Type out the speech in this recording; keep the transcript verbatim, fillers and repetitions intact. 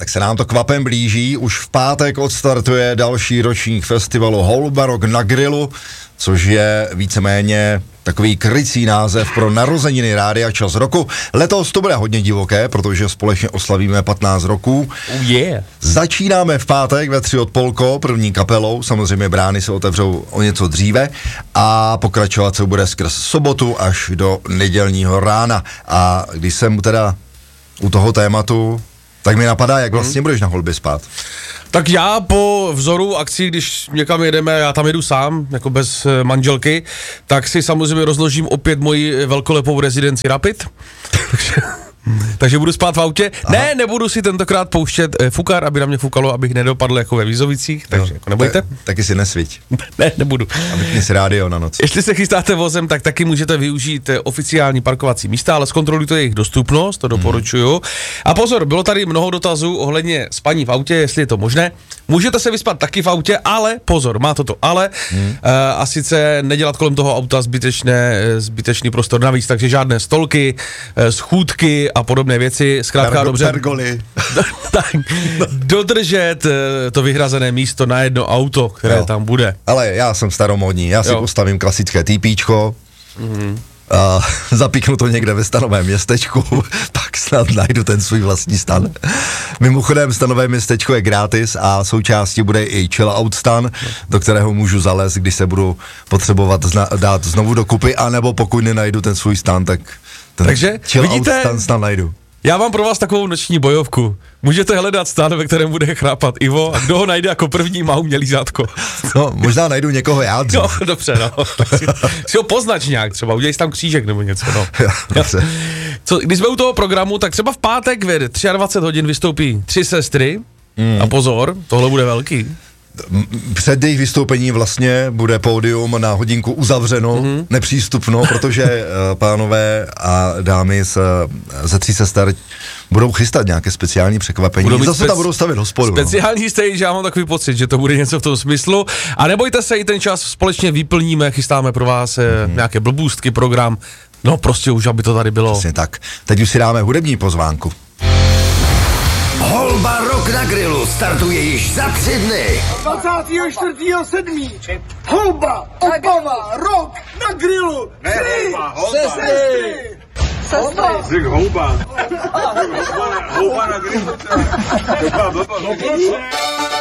tak se nám to kvapem blíží. Už v pátek odstartuje další ročník festivalu Holba Rock na grilu, což je víceméně takový krycí název pro narozeniny Rádia Čas roku. Letos to bude hodně divoké, protože společně oslavíme patnáct roků. Oh yeah. Začínáme v pátek ve tři od Polko, první kapelou, samozřejmě brány se otevřou o něco dříve a pokračovat se bude skrz sobotu až do nedělního rána. A když jsem teda u toho tématu, tak mi napadá, jak vlastně hmm. budeš na Holbě spát. Tak já po vzoru akcí, když někam jedeme, já tam jedu sám, jako bez manželky, tak si samozřejmě rozložím opět moji velkolepou rezidenci Rapid. Takže, takže budu spát v autě. Aha. Ne, nebudu si tentokrát pouštět eh, fukár, aby na mě fukalo, abych nedopadl jako ve Vízovicích, takže jako nebojte. Ta, taky si nesviť. Ne, nebudu. A vypni si rádio na noc. Jestli se chystáte vozem, tak taky můžete využít oficiální parkovací místa, ale zkontrolujte jejich dostupnost, to doporučuju. Hmm. A pozor, bylo tady mnoho dotazů ohledně spaní v autě, jestli je to možné. Můžete se vyspat taky v autě, ale pozor, má to to ale, hmm. a sice nedělat kolem toho auta zbytečné, zbytečný prostor navíc, takže žádné stolky, schůdky a podobné věci, zkrátka Pergo- dobře. Pergoly. Tak, dodržet to vyhrazené místo na jedno auto, které jo. tam bude. Ale já jsem staromódní, já si jo. postavím klasické týpíčko, mm-hmm. a zapíknu to někde ve stanovém městečku, pak snad najdu ten svůj vlastní stan. Mimochodem, stanové městečko je gratis a součástí bude i chill out stan, no. do kterého můžu zalézt, když se budu potřebovat zna- dát znovu dokupy, anebo pokud nenajdu ten svůj stan, tak ten Takže, chill vidíte, out stan snad najdu. Já mám pro vás takovou noční bojovku. Můžete hledat stan, ve kterém bude chrápat Ivo, a kdo ho najde jako první, má umělý zátko. No, možná najdu někoho já dřív. No, dobře, no. Si, si ho poznač nějak třeba, udělej si tam křížek nebo něco, no. Jo, dobře. Co, když jsme u toho programu, tak třeba v pátek ve dvacet tři hodin vystoupí tři sestry. Mm. A pozor, tohle bude velký. Před jejich vystoupení vlastně bude pódium na hodinku uzavřeno, mm-hmm. nepřístupno, protože uh, pánové a dámy z, ze tří sester budou chystat nějaké speciální překvapení. Zase tam budou stavit hospodu. Speciální no. stage, já mám takový pocit, že to bude něco v tom smyslu. A nebojte se, i ten čas společně vyplníme, chystáme pro vás mm-hmm. nějaké blbůstky, program. No prostě už, aby to tady bylo. Přesně tak. Teď už si dáme hudební pozvánku. Holba Rock na grilu startuje již za tři dny. dvacátého čtvrtého sedmého Holba, Opava, Rock na grilu. Tři sestry. Sestry. Holba. Holba na grilu.